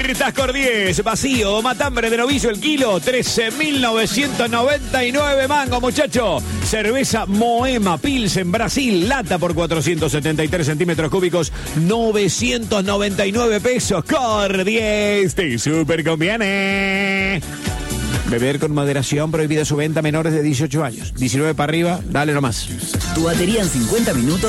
Tascor 10, vacío, matambre de novillo el kilo, 13.999 mangos, muchacho. Cerveza Moema Pilsen Brasil, lata por 473 centímetros cúbicos, 999 pesos. Cor 10, te super conviene. Beber con moderación, prohibida su venta a menores de 18 años. 19 para arriba, dale nomás. Tu batería en 50 minutos